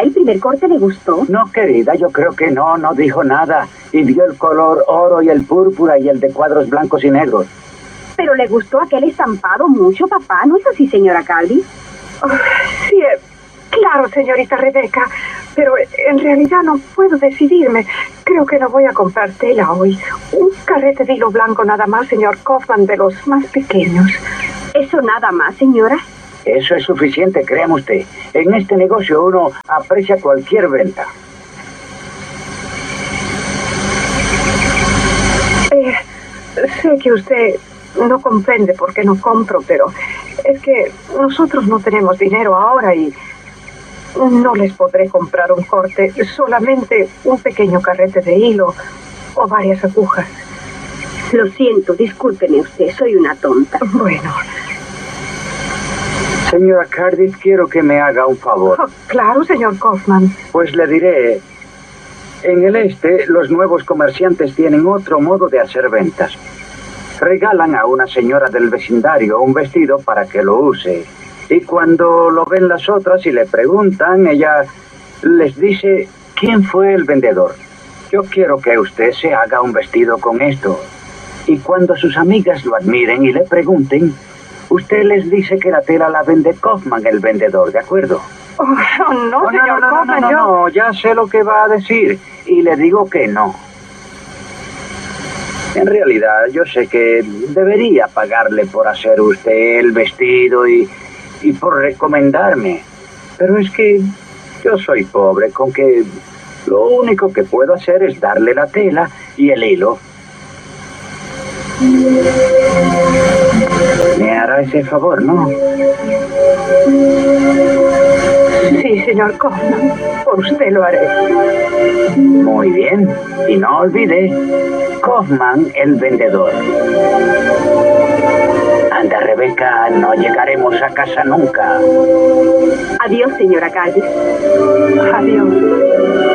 ¿El primer corte le gustó? No, querida, yo creo que no dijo nada. Y vio el color oro y el púrpura y el de cuadros blancos y negros. ¿Pero le gustó aquel estampado mucho, papá? ¿No es así, señora Caldy? Oh, sí, claro, señorita Rebeca. Pero en realidad no puedo decidirme. Creo que no voy a comprar tela hoy. Un carrete de hilo blanco nada más, señor Kaufman, de los más pequeños. ¿Eso nada más, señora? Eso es suficiente, créame usted. En este negocio uno aprecia cualquier venta. Sé que usted no comprende por qué no compro, pero es que nosotros no tenemos dinero ahora y no les podré comprar un corte, solamente un pequeño carrete de hilo o varias agujas. Lo siento, discúlpeme usted, soy una tonta. Bueno. Señora Cardiff, quiero que me haga un favor. Oh, claro, señor Kaufman. Pues le diré, en el este los nuevos comerciantes tienen otro modo de hacer ventas. Regalan a una señora del vecindario un vestido para que lo use. Y cuando lo ven las otras y le preguntan, ella les dice quién fue el vendedor. Yo quiero que usted se haga un vestido con esto. Y cuando sus amigas lo admiren y le pregunten, usted les dice que la tela la vende Kaufman, el vendedor, ¿de acuerdo? Oh, no, señor Kaufman, no, ya sé lo que va a decir y le digo que no. En realidad, yo sé que debería pagarle por hacer usted el vestido y por recomendarme. Pero es que yo soy pobre, con que lo único que puedo hacer es darle la tela y el hilo. Me hará ese favor, ¿no? Sí, señor Kaufman, por usted lo haré. Muy bien, y no olvide, Kaufman, el vendedor. Anda, Rebeca, no llegaremos a casa nunca. Adiós, señora Caldy. Adiós.